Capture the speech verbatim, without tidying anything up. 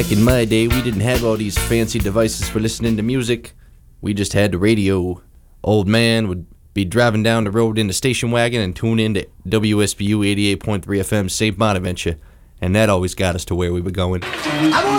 Back in my day, we didn't have all these fancy devices for listening to music. We just had the radio. Old man would be driving down the road in the station wagon and tune in to W S B U eighty-eight point three F M Saint Bonaventure, and that always got us to where we were going. I